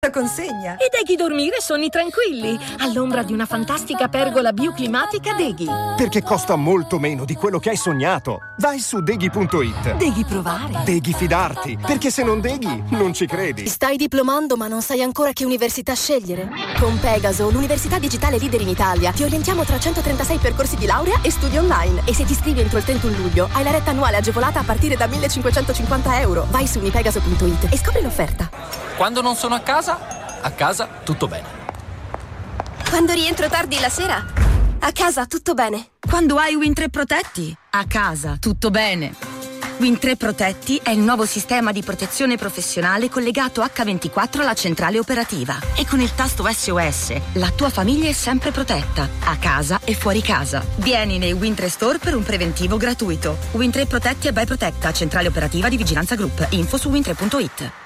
consegna. E Deghi dormire sonni tranquilli, all'ombra di una fantastica pergola bioclimatica Deghi. Perché costa molto meno di quello che hai sognato. Vai su Deghi.it. Deghi provare. Deghi fidarti, perché se non Deghi non ci credi. Stai diplomando ma non sai ancora che università scegliere? Con Pegaso, l'università digitale leader in Italia, ti orientiamo tra 136 percorsi di laurea e studi online. E se ti iscrivi entro il 31 luglio, hai la retta annuale agevolata a partire da 1.550 euro. Vai su unipegaso.it e scopri l'offerta. Quando non sono a casa tutto bene. Quando rientro tardi la sera, a casa tutto bene. Quando hai Win 3 Protetti, a casa tutto bene. Win 3 Protetti è il nuovo sistema di protezione professionale collegato H24 alla centrale operativa. E con il tasto SOS, la tua famiglia è sempre protetta, a casa e fuori casa. Vieni nei Win 3 Store per un preventivo gratuito. Win 3 Protetti e by Protetta, centrale operativa di Vigilanza Group. Info su win3.it.